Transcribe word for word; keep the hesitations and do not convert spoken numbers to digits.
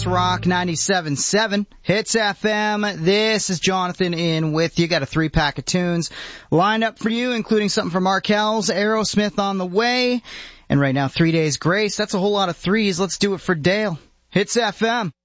Rock ninety-seven point seven, Hits F M. This is Jonathan in with you. Got a three-pack of tunes lined up for you, including something from Arkells, Aerosmith on the way, and right now, Three Days Grace. That's a whole lot of threes. Let's do it for Dale. Hits F M.